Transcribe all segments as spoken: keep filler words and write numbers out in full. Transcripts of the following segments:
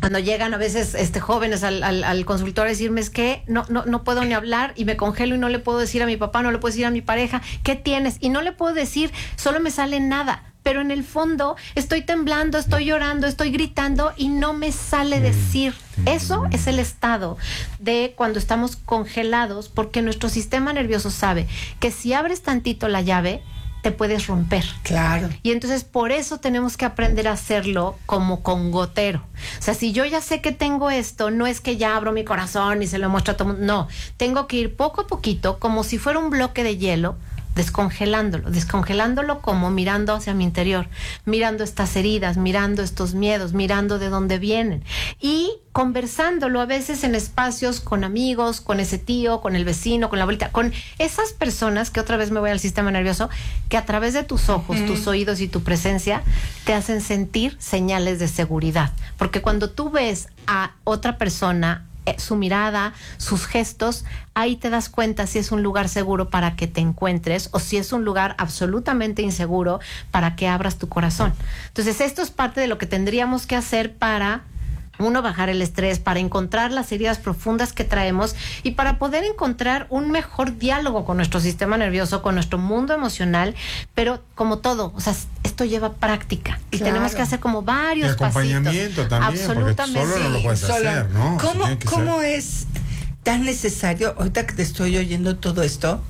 cuando llegan a veces este jóvenes al, al, al consultorio a decirme es que no, no, no puedo ni hablar y me congelo y no le puedo decir a mi papá, no le puedo decir a mi pareja, ¿qué tienes? Y no le puedo decir, solo me sale nada. Pero en el fondo estoy temblando, estoy llorando, estoy gritando y no me sale decir. Eso es el estado de cuando estamos congelados, porque nuestro sistema nervioso sabe que si abres tantito la llave, te puedes romper. Claro. Y entonces por eso tenemos que aprender a hacerlo como con gotero. O sea, si yo ya sé que tengo esto, no es que ya abro mi corazón y se lo muestro a todo el mundo. No, tengo que ir poco a poquito, como si fuera un bloque de hielo, descongelándolo, descongelándolo como mirando hacia mi interior, mirando estas heridas, mirando estos miedos, mirando de dónde vienen y conversándolo a veces en espacios con amigos, con ese tío, con el vecino, con la abuelita, con esas personas que otra vez me voy al sistema nervioso, que a través de tus ojos, mm. tus oídos y tu presencia te hacen sentir señales de seguridad. Porque cuando tú ves a otra persona, su mirada, sus gestos, ahí te das cuenta si es un lugar seguro para que te encuentres o si es un lugar absolutamente inseguro para que abras tu corazón. Entonces, esto es parte de lo que tendríamos que hacer para uno, bajar el estrés, para encontrar las heridas profundas que traemos y para poder encontrar un mejor diálogo con nuestro sistema nervioso, con nuestro mundo emocional, pero como todo, o sea, esto lleva práctica y claro. tenemos que hacer como varios y acompañamiento pasitos. También, absolutamente, porque solo no lo puedes solo. hacer, ¿no? ¿Cómo, ¿cómo es tan necesario, ahorita que te estoy oyendo todo esto,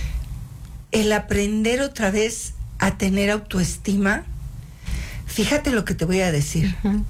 el aprender otra vez a tener autoestima? Fíjate lo que te voy a decir. Uh-huh.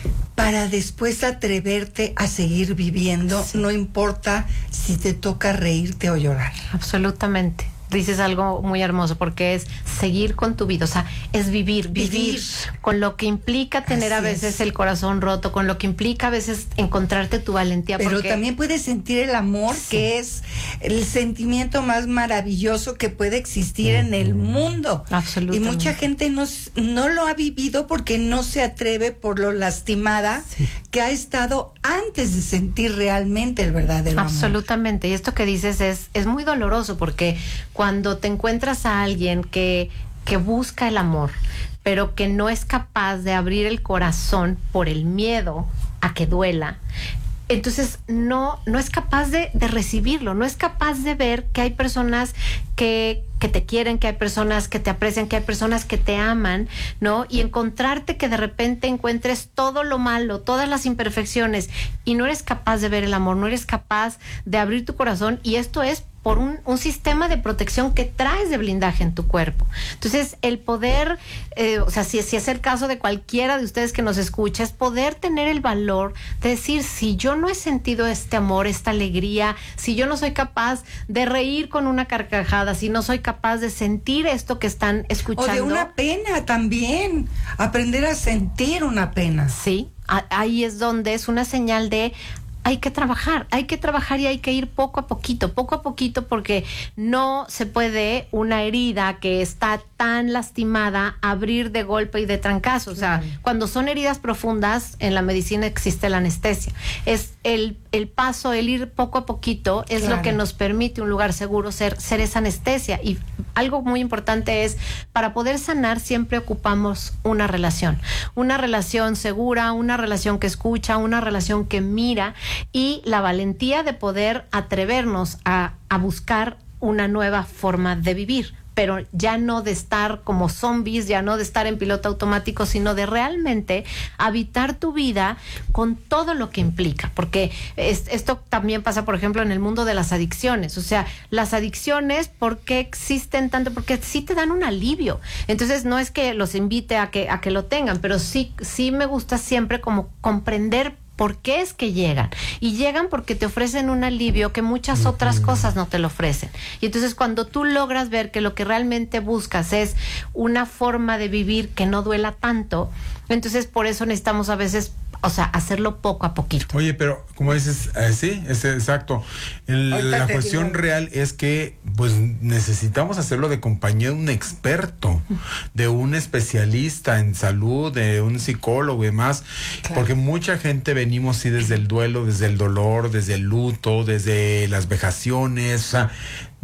Para después atreverte a seguir viviendo, sí. no importa si te toca reírte o llorar. Absolutamente. Dices algo muy hermoso porque es seguir con tu vida, o sea, es vivir, vivir, vivir. con lo que implica tener Así a veces es. el corazón roto, con lo que implica a veces encontrarte tu valentía. Pero porque también puedes sentir el amor, sí. que es el sentimiento más maravilloso que puede existir en el mundo. Absolutamente. Y mucha gente no, no lo ha vivido porque no se atreve por lo lastimada sí. que ha estado antes de sentir realmente el verdadero amor. Absolutamente. Y esto que dices es, es muy doloroso porque cuando te encuentras a alguien que, que busca el amor, pero que no es capaz de abrir el corazón por el miedo a que duela, entonces no, no es capaz de, de recibirlo, no es capaz de ver que hay personas que, que te quieren, que hay personas que te aprecian, que hay personas que te aman, ¿no? Y encontrarte que de repente encuentres todo lo malo, todas las imperfecciones y no eres capaz de ver el amor, no eres capaz de abrir tu corazón, y esto es por un, un sistema de protección que traes de blindaje en tu cuerpo. Entonces, el poder, eh, o sea, si, si es el caso de cualquiera de ustedes que nos escucha, es poder tener el valor de decir, si yo no he sentido este amor, esta alegría, si yo no soy capaz de reír con una carcajada, si no soy capaz de sentir esto que están escuchando. O de una pena también, aprender a sentir una pena. Sí, a, ahí es donde es una señal de hay que trabajar, hay que trabajar y hay que ir poco a poquito, poco a poquito, porque no se puede una herida que está tan lastimada abrir de golpe y de trancazo. O sea, sí. cuando son heridas profundas, en la medicina existe la anestesia. Es el, el paso, el ir poco a poquito, es claro. lo que nos permite un lugar seguro ser, ser esa anestesia. Y algo muy importante es, para poder sanar siempre ocupamos una relación. Una relación segura, una relación que escucha, una relación que mira, y la valentía de poder atrevernos a, a buscar una nueva forma de vivir, pero ya no de estar como zombies, ya no de estar en piloto automático, sino de realmente habitar tu vida con todo lo que implica, porque es, esto también pasa, por ejemplo, en el mundo de las adicciones. O sea, las adicciones, ¿por qué existen tanto? Porque sí te dan un alivio. Entonces, no es que los invite a que, a que lo tengan, pero sí, sí me gusta siempre como comprender ¿por qué es que llegan? Y llegan porque te ofrecen un alivio que muchas uh-huh. otras cosas no te lo ofrecen. Y entonces cuando tú logras ver que lo que realmente buscas es una forma de vivir que no duela tanto, entonces por eso necesitamos a veces, o sea, hacerlo poco a poquito. Oye, pero como dices, eh, sí, es exacto. El, la cuestión digo. real es que pues necesitamos hacerlo de compañía de un experto, de un especialista en salud, de un psicólogo y demás, claro. porque mucha gente venimos sí desde el duelo, desde el dolor, desde el luto, desde las vejaciones, o sea,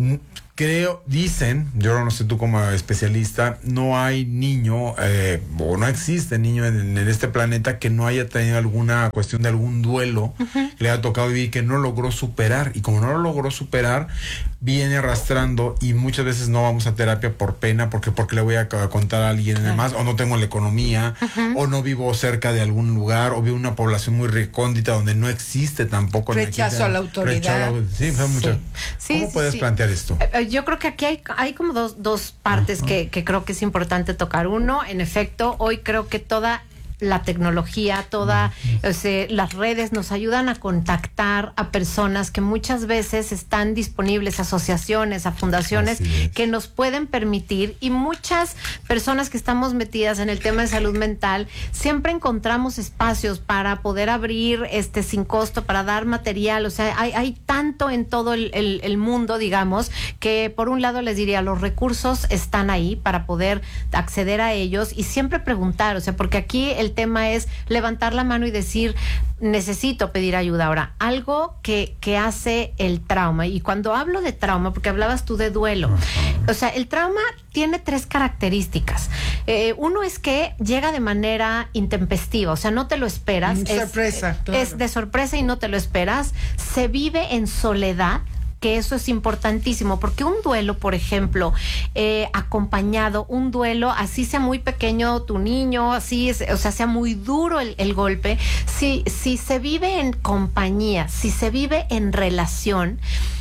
Creo, dicen, yo no sé tú como especialista, no hay niño, eh, o no existe niño en, en este planeta que no haya tenido alguna cuestión de algún duelo, uh-huh. que le haya tocado vivir, que no logró superar. Y como no lo logró superar, viene arrastrando, y muchas veces no vamos a terapia por pena, porque porque le voy a contar a alguien uh-huh. más, o no tengo la economía, uh-huh. o no vivo cerca de algún lugar, o vivo en una población muy recóndita donde no existe tampoco. Rechazo a la autoridad. Rechazo, sí, sí. Mucha, sí, ¿Cómo sí, puedes sí. plantear esto? Yo creo que aquí hay, hay como dos, dos partes uh-huh. que, que creo que es importante tocar. Uno, en efecto, hoy creo que toda la tecnología, todas uh-huh. o sea, las redes nos ayudan a contactar a personas que muchas veces están disponibles, a asociaciones, a fundaciones que nos pueden permitir, y muchas personas que estamos metidas en el tema de salud mental, siempre encontramos espacios para poder abrir este sin costo, para dar material. O sea, hay, hay tanto en todo el, el, el mundo, digamos, que por un lado les diría, los recursos están ahí para poder acceder a ellos, y siempre preguntar, o sea, porque aquí el tema es levantar la mano y decir, necesito pedir ayuda. Ahora, algo que, que hace el trauma, y cuando hablo de trauma, porque hablabas tú de duelo, o sea, el trauma tiene tres características. Eh, uno es que llega de manera intempestiva, o sea, no te lo esperas. Es, sorpresa. Es, claro. es de sorpresa y no te lo esperas. Se vive en soledad, que eso es importantísimo, porque un duelo, por ejemplo, eh, acompañado, un duelo, así sea muy pequeño tu niño, así es, o sea, sea muy duro el, el golpe, si, si se vive en compañía, si se vive en relación,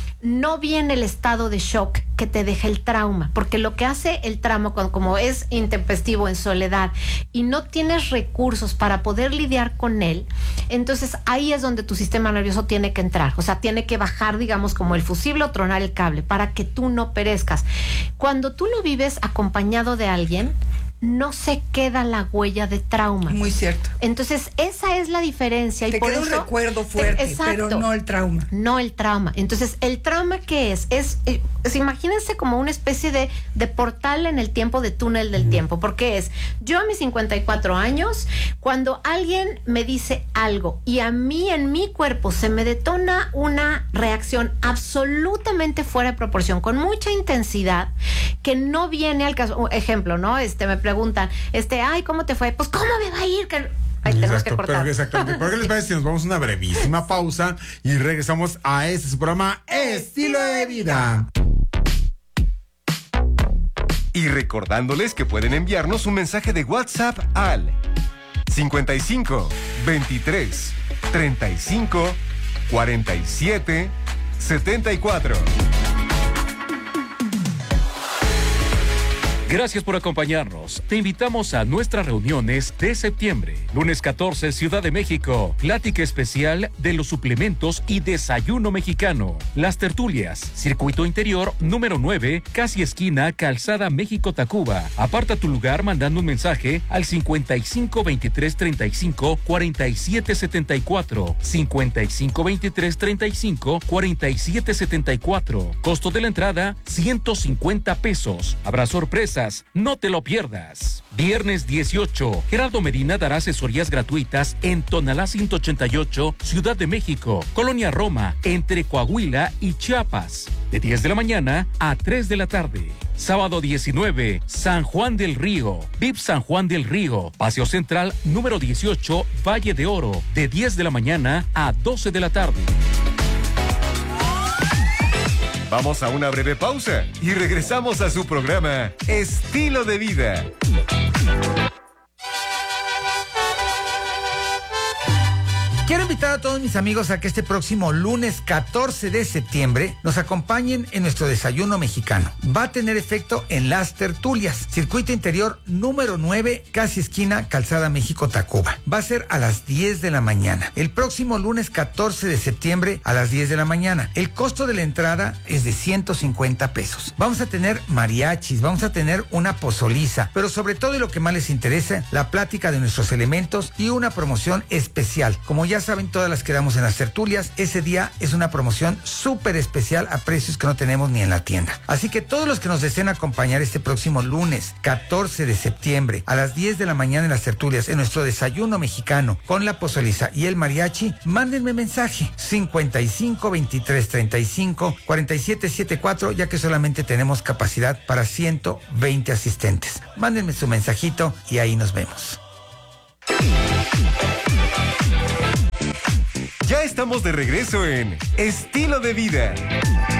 no viene el estado de shock que te deja el trauma, porque lo que hace el trauma, cuando, como es intempestivo, en soledad, y no tienes recursos para poder lidiar con él, entonces ahí es donde tu sistema nervioso tiene que entrar, o sea, tiene que bajar, digamos, como el fusible o tronar el cable, para que tú no perezcas. Cuando tú lo vives acompañado de alguien, no se queda la huella de trauma. Muy cierto. Entonces, esa es la diferencia. Te y por queda eso, un recuerdo fuerte, te, pero no el trauma. No el trauma. Entonces, ¿el trauma qué es? Es, es imagínense como una especie de, de portal en el tiempo, de túnel del tiempo. Porque es, yo a mis cincuenta y cuatro años, cuando alguien me dice algo y a mí en mi cuerpo se me detona una reacción absolutamente fuera de proporción, con mucha intensidad, que no viene al caso. Ejemplo, ¿no? Este, me preguntan, este, ay, ¿cómo te fue? Pues, ¿cómo me va a ir? Que Ahí tenemos que cortar. Pero exactamente. ¿Por qué les parece si nos vamos a una brevísima pausa y regresamos a este su programa Estilo de Vida? Y recordándoles que pueden enviarnos un mensaje de WhatsApp al cincuenta y cinco, veintitrés, treinta y cinco, cuarenta y siete, setenta y cuatro. Gracias por acompañarnos. Te invitamos a nuestras reuniones de septiembre. Lunes catorce, Ciudad de México. Plática especial de los suplementos y desayuno mexicano. Las tertulias. Circuito Interior número nueve, casi esquina Calzada México-Tacuba. Aparta tu lugar mandando un mensaje al cincuenta y cinco, veintitrés, treinta y cinco, cuarenta y siete, setenta y cuatro. cincuenta y cinco, veintitrés, treinta y cinco, cuarenta y siete, setenta y cuatro. Costo de la entrada, ciento cincuenta pesos. Habrá sorpresa. No te lo pierdas. Viernes dieciocho, Gerardo Medina dará asesorías gratuitas en Tonalá ciento ochenta y ocho, Ciudad de México, Colonia Roma, entre Coahuila y Chiapas, de diez de la mañana a tres de la tarde. Sábado diecinueve, San Juan del Río, V I P San Juan del Río, Paseo Central número dieciocho, Valle de Oro, de diez de la mañana a doce de la tarde. Vamos a una breve pausa y regresamos a su programa Estilo de Vida. Quiero invitar a todos mis amigos a que este próximo lunes catorce de septiembre nos acompañen en nuestro desayuno mexicano. Va a tener efecto en las tertulias. Circuito Interior número nueve, casi esquina Calzada México-Tacuba. Va a ser a las diez de la mañana. El próximo lunes catorce de septiembre a las diez de la mañana. El costo de la entrada es de ciento cincuenta pesos. Vamos a tener mariachis, vamos a tener una pozoliza, pero sobre todo, y lo que más les interesa, la plática de nuestros elementos y una promoción especial. Como ya ya saben, todas las que damos en las tertulias, ese día es una promoción súper especial a precios que no tenemos ni en la tienda. Así que todos los que nos deseen acompañar este próximo lunes catorce de septiembre a las diez de la mañana en las tertulias, en nuestro desayuno mexicano con la pozoliza y el mariachi, mándenme mensaje cincuenta y cinco, veintitrés, treinta y cinco, cuarenta y siete setenta y cuatro, ya que solamente tenemos capacidad para ciento veinte asistentes. Mándenme su mensajito y ahí nos vemos. Ya estamos de regreso en Estilo de Vida.